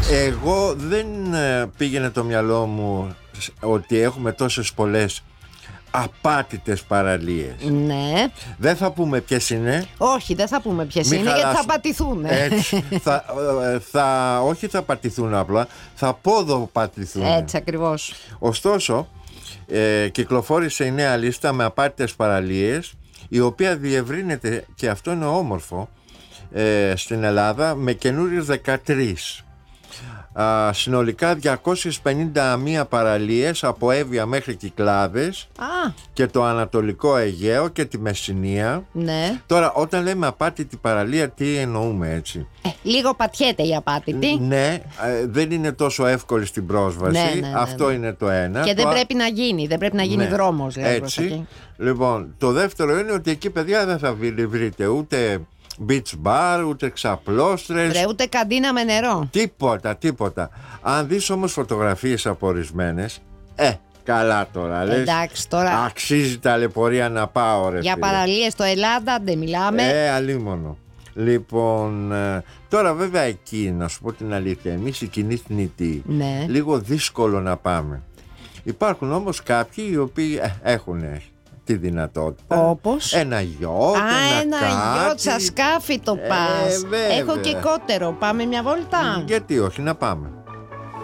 Εγώ δεν πήγαινε το μυαλό μου ότι έχουμε τόσες πολλές απάτητες παραλίες. Ναι. Δεν θα πούμε ποιες είναι. Όχι, δεν θα πούμε ποιες είναι, γιατί θα πατηθούν. Έτσι, όχι θα πατηθούν απλά, θα ποδοπατηθούν. Έτσι ακριβώς. Ωστόσο, κυκλοφόρησε η νέα λίστα με απάτητες παραλίες, η οποία διευρύνεται, και αυτό είναι όμορφο, στην Ελλάδα με καινούριες 13. Συνολικά 251 παραλίες από Εύβοια μέχρι Κυκλάδες και το Ανατολικό Αιγαίο και τη Μεσσηνία. Ναι. Τώρα, όταν λέμε απάτητη παραλία, τι εννοούμε, έτσι? Λίγο πατιέται η απάτητη. Ναι, δεν είναι τόσο εύκολη στην πρόσβαση. Ναι. Αυτό είναι το ένα. Και δεν πρέπει να γίνει, δεν πρέπει να γίνει δρόμος, λέει, έτσι. Λοιπόν, το δεύτερο είναι ότι εκεί, παιδιά, δεν θα βρείτε ούτε beach bar, ούτε ξαπλώστρες, ούτε καντίνα με νερό. Τίποτα. Αν δεις όμως φωτογραφίες από ορισμένες, καλά τώρα, λες. Εντάξει, τώρα αξίζει ταλαιπωρία να πάω, ρε. Για παραλίες στο Ελλάδα δεν μιλάμε. Αλίμονο. Λοιπόν, τώρα βέβαια εκεί, να σου πω την αλήθεια, εμείς οι κοινοί θνητοί, λίγο δύσκολο να πάμε. Υπάρχουν όμως κάποιοι οι οποίοι έχουν τη δυνατότητα. Όπως? Ένα γιότ, ένα γιότ, σαν σκάφη το πας. Έχω και κότερο. Πάμε μια βόλτα? Γιατί όχι, να πάμε.